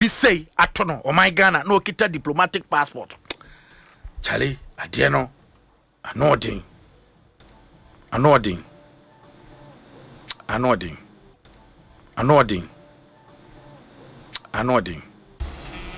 say atono o my Ghana no kita diplomatic passport Charlie adieno anodin anodin